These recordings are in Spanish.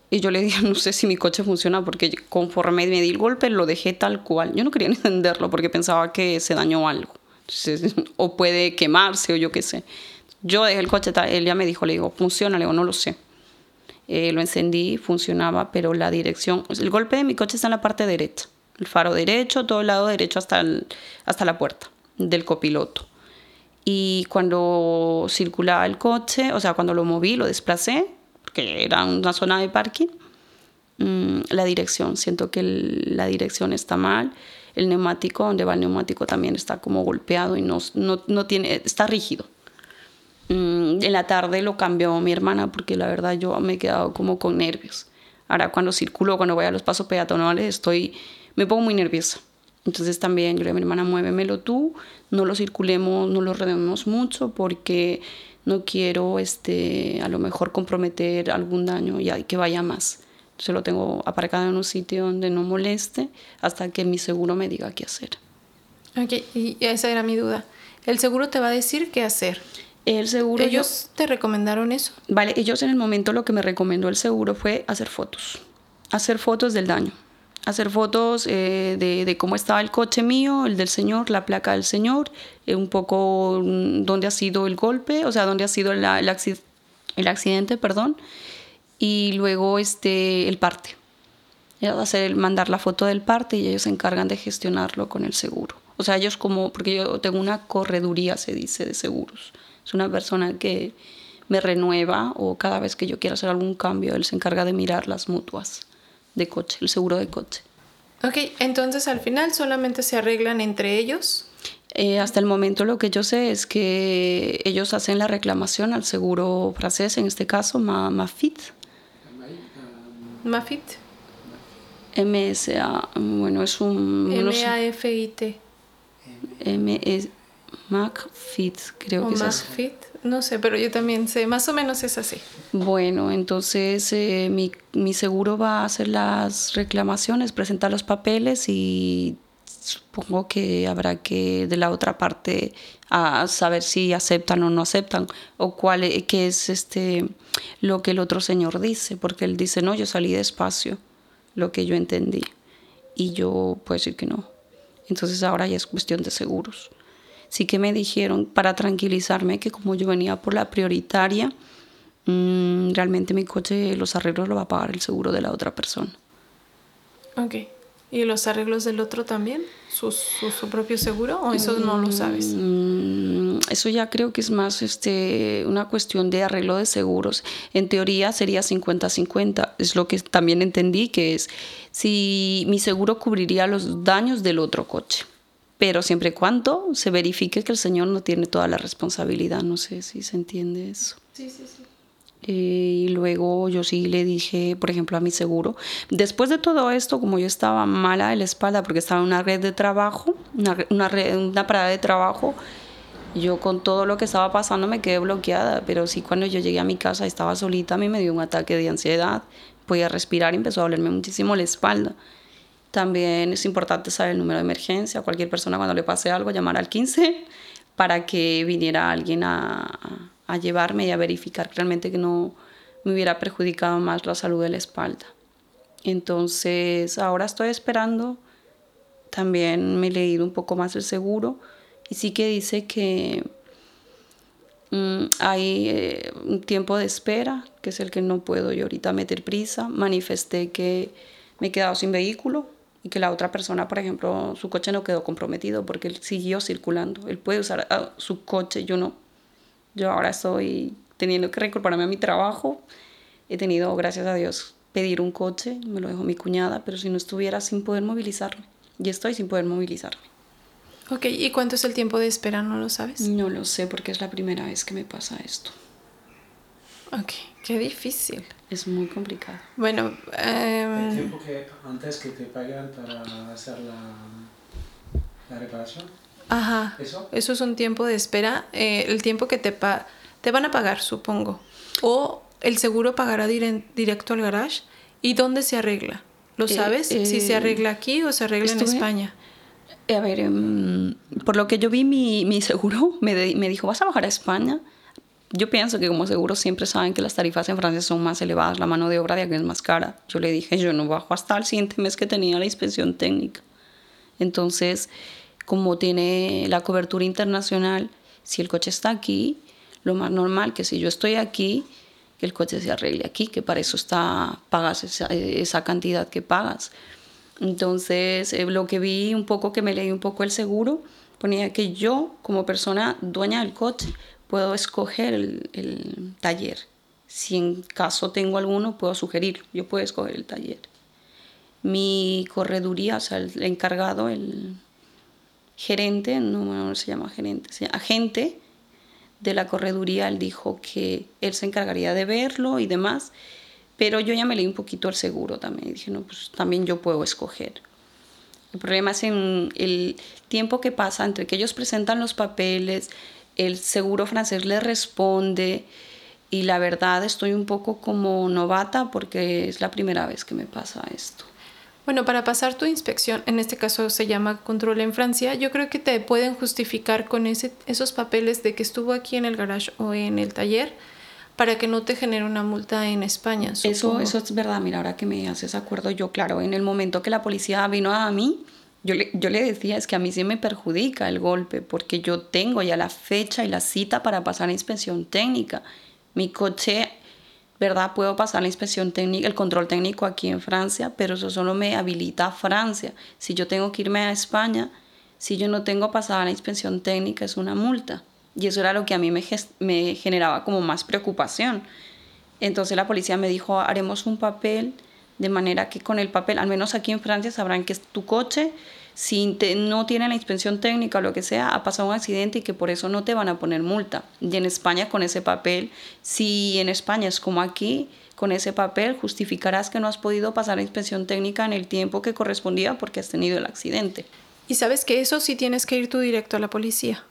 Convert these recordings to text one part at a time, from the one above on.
Y yo le dije, no sé si mi coche funciona, porque conforme me di el golpe lo dejé tal cual. Yo no quería entenderlo porque pensaba que se dañó algo. Entonces, o puede quemarse o yo qué sé. Yo dejé el coche tal, él ya me dijo, le digo, funciona, le digo, no lo sé. Lo encendí, funcionaba, pero la dirección, el golpe de mi coche está en la parte derecha. El faro derecho, todo el lado derecho hasta la puerta del copiloto. Y cuando circulaba el coche, o sea, cuando lo moví, lo desplacé, porque era una zona de parking, la dirección, siento que la dirección está mal. El neumático, donde va el neumático, también está como golpeado y no tiene, está rígido. En la tarde lo cambió mi hermana porque la verdad yo me he quedado como con nervios. Ahora cuando circulo, cuando voy a los pasos peatonales, me pongo muy nerviosa. Entonces también yo le digo a mi hermana, muévemelo tú, no lo circulemos, no lo redemos mucho porque no quiero a lo mejor comprometer algún daño y que vaya más. Entonces lo tengo aparcado en un sitio donde no moleste hasta que mi seguro me diga qué hacer. Ok, y esa era mi duda. ¿El seguro te va a decir qué hacer? El seguro... ¿Ellos te recomendaron eso? Vale, ellos en el momento lo que me recomendó el seguro fue hacer fotos del daño, hacer fotos de cómo estaba el coche mío, el del señor, la placa del señor, un poco dónde ha sido el golpe, o sea, dónde ha sido el accidente, perdón, y luego el parte. Mandar la foto del parte y ellos se encargan de gestionarlo con el seguro. O sea, ellos porque yo tengo una correduría, se dice, de seguros. Es una persona que me renueva o cada vez que yo quiera hacer algún cambio, él se encarga de mirar las mutuas de coche, el seguro de coche. Ok, entonces al final solamente se arreglan entre ellos. Hasta el momento lo que yo sé es que ellos hacen la reclamación al seguro francés, en este caso Mafit. Mafit. MSA, bueno, es un... M-A-F-I-T. Macfit, creo que es así. Macfit, no sé, pero yo también sé, más o menos es así. Bueno, entonces mi seguro va a hacer las reclamaciones, presentar los papeles y supongo que habrá que de la otra parte a saber si aceptan o no aceptan o qué es lo que el otro señor dice, porque él dice, no, yo salí despacio, lo que yo entendí, y yo puedo decir que no. Entonces ahora ya es cuestión de seguros. Sí que me dijeron, para tranquilizarme, que como yo venía por la prioritaria, realmente mi coche, los arreglos lo va a pagar el seguro de la otra persona. Ok. ¿Y los arreglos del otro también? ¿Su propio seguro? ¿O eso no lo sabes? Eso ya creo que es más una cuestión de arreglo de seguros. En teoría sería 50-50. Es lo que también entendí, que es si mi seguro cubriría los daños del otro coche. Pero siempre y cuando se verifique que el señor no tiene toda la responsabilidad. No sé si se entiende eso. Sí, sí, sí. Y luego yo sí le dije, por ejemplo, a mi seguro, después de todo esto, como yo estaba mala de la espalda porque estaba en una red de trabajo, una parada de trabajo, yo con todo lo que estaba pasando me quedé bloqueada, pero sí cuando yo llegué a mi casa y estaba solita, a mí me dio un ataque de ansiedad, podía respirar y empezó a dolerme muchísimo la espalda. También es importante saber el número de emergencia, cualquier persona cuando le pase algo, llamar al 15 para que viniera alguien a llevarme y a verificar realmente que no me hubiera perjudicado más la salud de la espalda. Entonces ahora estoy esperando, también me he leído un poco más el seguro y sí que dice que hay un tiempo de espera, que es el que no puedo yo ahorita meter prisa. Manifesté que me he quedado sin vehículo y que la otra persona, por ejemplo, su coche no quedó comprometido porque él siguió circulando. Él puede usar su coche, yo no. Yo ahora estoy teniendo que reincorporarme a mi trabajo. He tenido, gracias a Dios, pedir un coche, me lo dejó mi cuñada, pero si no estuviera sin poder movilizarme. Y estoy sin poder movilizarme. Ok, ¿y cuánto es el tiempo de espera? ¿No lo sabes? No lo sé porque es la primera vez que me pasa esto. Ok, qué difícil. Es muy complicado. Bueno, el tiempo que antes que te pagan para hacer la reparación. Ajá, eso es un tiempo de espera. El tiempo que te van a pagar, supongo. O el seguro pagará directo al garage. ¿Y dónde se arregla? ¿Lo sabes? ¿Si se arregla aquí o se arregla en España? A ver, por lo que yo vi, mi seguro me dijo, ¿vas a bajar a España? yo pienso que como seguro siempre saben que las tarifas en Francia son más elevadas, la mano de obra de aquí es más cara. Yo le dije, yo no bajo hasta el siguiente mes que tenía la inspección técnica. Entonces, como tiene la cobertura internacional, si el coche está aquí, lo más normal que si yo estoy aquí, que el coche se arregle aquí, que para eso pagas esa cantidad que pagas. Entonces, lo que vi un poco, que me leí un poco el seguro, ponía que yo, como persona dueña del coche, puedo escoger el taller. Si en caso tengo alguno, puedo sugerir, yo puedo escoger el taller. Mi correduría, o sea, el encargado, el gerente, no se llama gerente, se llama agente de la correduría, él dijo que él se encargaría de verlo y demás, pero yo ya me leí un poquito el seguro también, y dije, no, pues también yo puedo escoger. El problema es en el tiempo que pasa entre que ellos presentan los papeles, el seguro francés les responde, y la verdad estoy un poco como novata porque es la primera vez que me pasa esto. Bueno, para pasar tu inspección, en este caso se llama control en Francia, yo creo que te pueden justificar con esos papeles de que estuvo aquí en el garage o en el taller para que no te genere una multa en España. Eso es verdad. Mira, ahora que me haces acuerdo, yo, claro, en el momento que la policía vino a mí, yo le decía, es que a mí sí me perjudica el golpe, porque yo tengo ya la fecha y la cita para pasar la inspección técnica. Mi coche, ¿verdad? Puedo pasar la inspección técnica, el control técnico aquí en Francia, pero eso solo me habilita a Francia. Si yo tengo que irme a España, si yo no tengo pasada la inspección técnica, es una multa. Y eso era lo que a mí me generaba como más preocupación. Entonces la policía me dijo, haremos un papel, de manera que con el papel, al menos aquí en Francia, sabrán que es tu coche, si no tiene la inspección técnica o lo que sea, ha pasado un accidente y que por eso no te van a poner multa. Y en España con ese papel, si en España es como aquí, con ese papel justificarás que no has podido pasar la inspección técnica en el tiempo que correspondía porque has tenido el accidente. Y sabes que eso sí tienes que ir tú directo a la policía.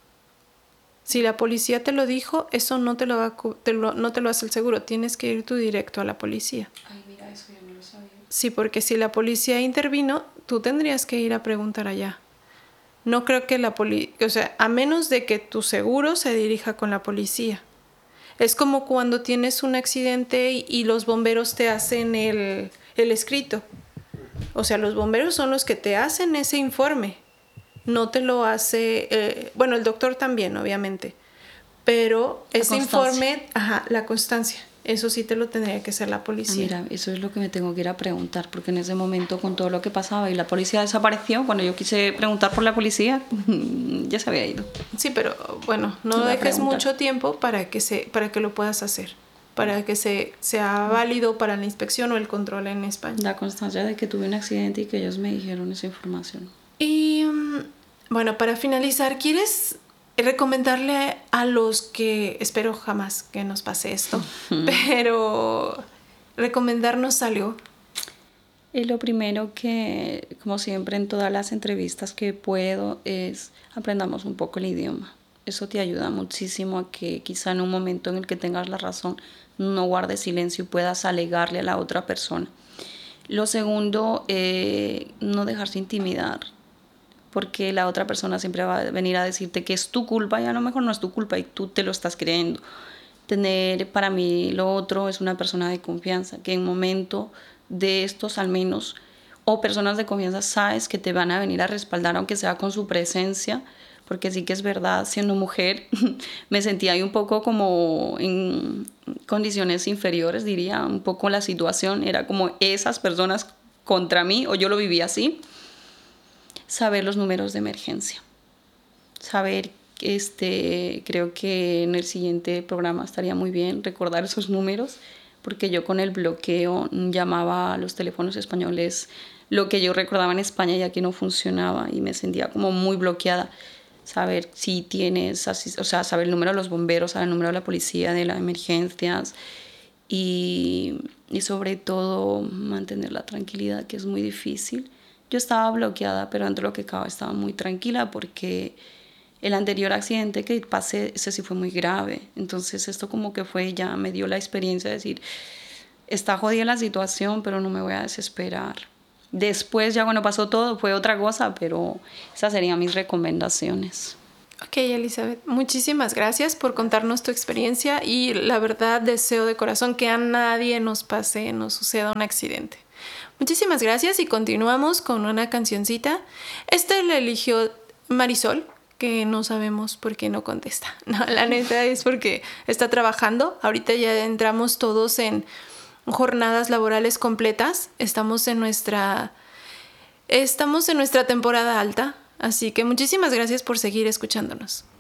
Si la policía te lo dijo, eso no te lo hace el seguro. Tienes que ir tú directo a la policía. Ay, mira, eso yo no lo sabía. Sí, porque si la policía intervino, tú tendrías que ir a preguntar allá. No creo que o sea, a menos de que tu seguro se dirija con la policía. Es como cuando tienes un accidente y los bomberos te hacen el escrito. O sea, los bomberos son los que te hacen ese informe. No te lo hace, bueno, el doctor también, obviamente, pero ese informe, la constancia, eso sí te lo tendría que hacer la policía. Mira, eso es lo que me tengo que ir a preguntar, porque en ese momento con todo lo que pasaba y la policía desapareció, cuando yo quise preguntar por la policía, ya se había ido. Sí, pero bueno, no dejes mucho tiempo para que lo puedas hacer, para que sea válido para la inspección o el control en España. La constancia de que tuve un accidente y que ellos me dijeron esa información. Y bueno, para finalizar, ¿quieres recomendarle a los que, espero jamás que nos pase esto, pero recomendarnos algo? Y lo primero que, como siempre en todas las entrevistas que puedo, es aprendamos un poco el idioma. Eso te ayuda muchísimo a que quizá en un momento en el que tengas la razón no guardes silencio y puedas alegarle a la otra persona. Lo segundo, no dejarse intimidar, porque la otra persona siempre va a venir a decirte que es tu culpa y a lo mejor no es tu culpa y tú te lo estás creyendo. Para mí lo otro es una persona de confianza, que en momento de estos al menos, o personas de confianza, sabes que te van a venir a respaldar aunque sea con su presencia, porque sí que es verdad, siendo mujer me sentía ahí un poco como en condiciones inferiores, diría, un poco la situación, era como esas personas contra mí, o yo lo vivía así. Saber los números de emergencia, saber, creo que en el siguiente programa estaría muy bien recordar esos números, porque yo con el bloqueo llamaba a los teléfonos españoles lo que yo recordaba en España y aquí no funcionaba y me sentía como muy bloqueada. Saber si tienes, o sea, saber el número de los bomberos, saber el número de la policía, de las emergencias y sobre todo mantener la tranquilidad, que es muy difícil. Yo estaba bloqueada, pero dentro de lo que cabe estaba muy tranquila porque el anterior accidente que pasé, ese sí fue muy grave. Entonces esto como que ya me dio la experiencia de decir, está jodida la situación, pero no me voy a desesperar. Después ya cuando pasó todo fue otra cosa, pero esas serían mis recomendaciones. Ok, Elizabeth, muchísimas gracias por contarnos tu experiencia y la verdad deseo de corazón que a nadie nos suceda un accidente. Muchísimas gracias y continuamos con una cancioncita. Esta la eligió Marisol, que no sabemos por qué no contesta. No, la neta es porque está trabajando. Ahorita ya entramos todos en jornadas laborales completas. Estamos en nuestra temporada alta. Así que muchísimas gracias por seguir escuchándonos.